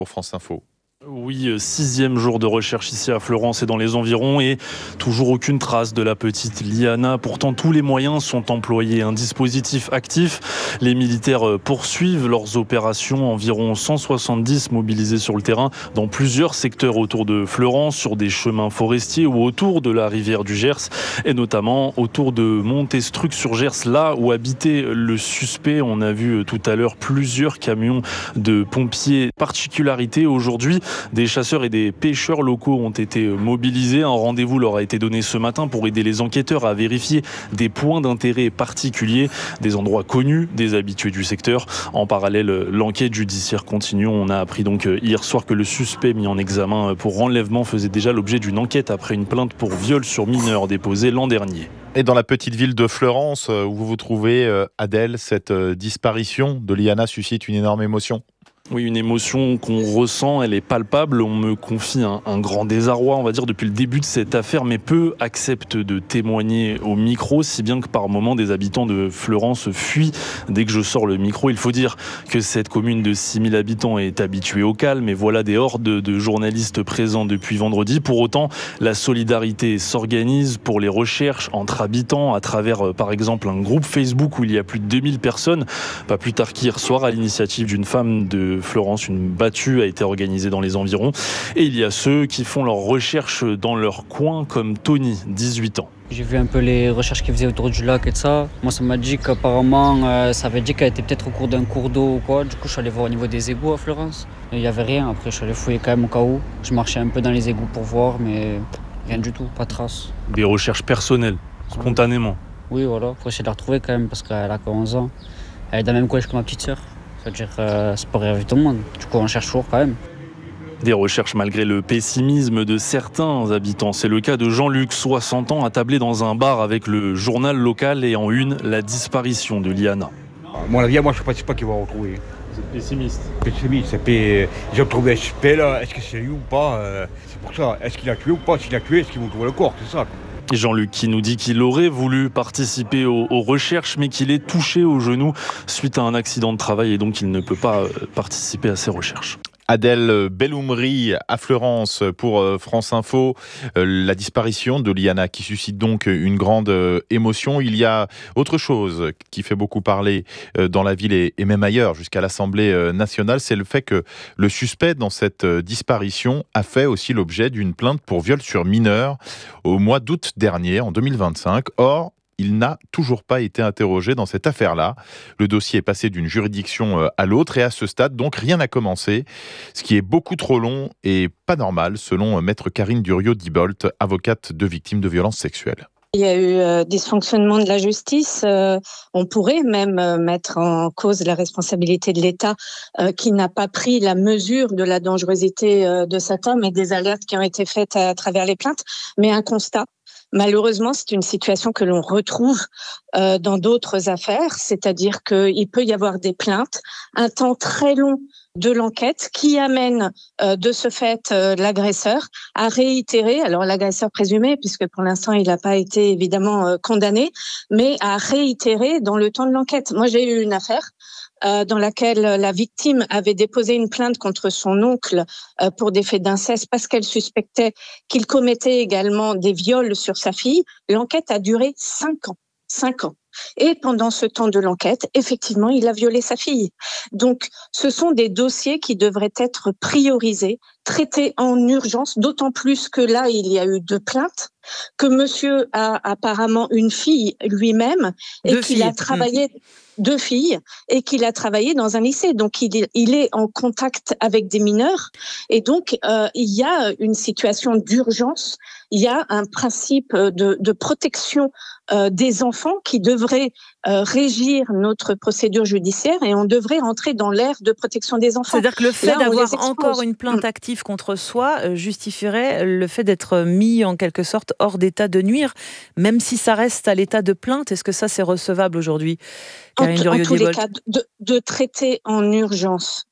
pour France Info. Oui, 6e jour de recherche ici à Fleurance et dans les environs et toujours aucune trace de la petite Liana. Pourtant, tous les moyens sont employés. Un dispositif actif. Les militaires poursuivent leurs opérations. Environ 170 mobilisés sur le terrain dans plusieurs secteurs autour de Fleurance, sur des chemins forestiers ou autour de la rivière du Gers et notamment autour de Montestruc-sur-Gers, là où habitait le suspect. On a vu tout à l'heure plusieurs camions de pompiers. Particularité aujourd'hui, des chasseurs et des pêcheurs locaux ont été mobilisés. Un rendez-vous leur a été donné ce matin pour aider les enquêteurs à vérifier des points d'intérêt particuliers, des endroits connus des habitués du secteur. En parallèle, l'enquête judiciaire continue. On a appris donc hier soir que le suspect mis en examen pour enlèvement faisait déjà l'objet d'une enquête après une plainte pour viol sur mineur déposée l'an dernier. Et dans la petite ville de Fleurance, où vous vous trouvez, Adèle, cette disparition de Liana suscite une énorme émotion. Oui, une émotion qu'on ressent, elle est palpable. On me confie un grand désarroi, on va dire, depuis le début de cette affaire, mais peu acceptent de témoigner au micro, si bien que par moments, des habitants de Fleurance fuient dès que je sors le micro. Il faut dire que cette commune de 6000 habitants est habituée au calme, et voilà des hordes de journalistes présents depuis vendredi. Pour autant, la solidarité s'organise pour les recherches entre habitants à travers, par exemple, un groupe Facebook où il y a plus de 2000 personnes. Pas plus tard qu'hier soir, à l'initiative d'une femme de Fleurance, une battue a été organisée dans les environs. Et il y a ceux qui font leurs recherches dans leur coin, comme Tony, 18 ans. J'ai vu un peu les recherches qu'ils faisaient autour du lac et de ça. Moi, ça m'a dit qu'apparemment, ça avait dit qu'elle était peut-être au cours d'un cours d'eau ou quoi. Du coup, je suis allé voir au niveau des égouts à Fleurance. Il n'y avait rien. Après, je suis allé fouiller quand même au cas où. Je marchais un peu dans les égouts pour voir, mais rien du tout, pas de traces. Des recherches personnelles, spontanément. Oui, voilà. Après, essayer de la retrouver quand même parce qu'elle a que 11 ans. Elle est dans le même collège que ma petite sœur. C'est-à-dire c'est pas arrivé tout le monde. Du coup, on cherche toujours quand même. Des recherches malgré le pessimisme de certains habitants. C'est le cas de Jean-Luc, 60 ans, attablé dans un bar avec le journal local et en une, la disparition de Liana. À mon avis, moi je ne pense pas qu'ils vont retrouver. Vous êtes pessimiste? Pessimiste, ils ont trouvé un suspect là, est-ce que c'est lui ou pas c'est pour ça, est-ce qu'il a tué ou pas? S'il a tué, est-ce qu'ils vont trouver le corps? C'est ça. Et Jean-Luc qui nous dit qu'il aurait voulu participer aux recherches mais qu'il est touché au genou suite à un accident de travail et donc il ne peut pas participer à ces recherches. Adèle Belloumri à Fleurance pour France Info. La disparition de Liana qui suscite donc une grande émotion. Il y a autre chose qui fait beaucoup parler dans la ville et même ailleurs jusqu'à l'Assemblée nationale, c'est le fait que le suspect dans cette disparition a fait aussi l'objet d'une plainte pour viol sur mineur au mois d'août dernier, en 2025. Or, il n'a toujours pas été interrogé dans cette affaire-là. Le dossier est passé d'une juridiction à l'autre et à ce stade, donc rien n'a commencé, ce qui est beaucoup trop long et pas normal, selon maître Karine Duriot-Dibolt, avocate de victimes de violences sexuelles. Il y a eu dysfonctionnement de la justice. On pourrait même mettre en cause la responsabilité de l'État qui n'a pas pris la mesure de la dangerosité de cet homme et des alertes qui ont été faites à travers les plaintes. Mais un constat. Malheureusement, c'est une situation que l'on retrouve dans d'autres affaires, c'est-à-dire qu'il peut y avoir des plaintes, un temps très long de l'enquête qui amène de ce fait l'agresseur à réitérer, alors l'agresseur présumé, puisque pour l'instant il n'a pas été évidemment condamné, mais à réitérer dans le temps de l'enquête. Moi j'ai eu une affaire dans laquelle la victime avait déposé une plainte contre son oncle pour des faits d'inceste parce qu'elle suspectait qu'il commettait également des viols sur sa fille. L'enquête a duré 5 ans. 5 ans. Et pendant ce temps de l'enquête, effectivement, il a violé sa fille. Donc, ce sont des dossiers qui devraient être priorisés, traités en urgence, d'autant plus que là, il y a eu 2 plaintes, que monsieur a apparemment une fille lui-même et qu'il a travaillé... 2 filles et qu'il a travaillé dans un lycée. Donc, il est en contact avec des mineurs et donc, il y a une situation d'urgence. Il y a un principe de protection des enfants qui devrait régir notre procédure judiciaire et on devrait entrer dans l'ère de protection des enfants. C'est-à-dire que le fait d'avoir encore une plainte active contre soi justifierait le fait d'être mis en quelque sorte hors d'état de nuire, même si ça reste à l'état de plainte. Est-ce que ça c'est recevable aujourd'hui? En tous les cas, de traiter en urgence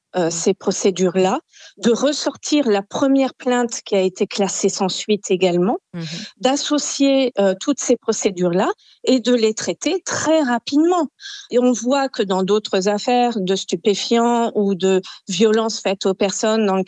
ces procédures-là, de ressortir la première plainte qui a été classée sans suite également, d'associer toutes ces procédures-là et de les traiter très rapidement. Et on voit que dans d'autres affaires de stupéfiants ou de violences faites aux personnes dans le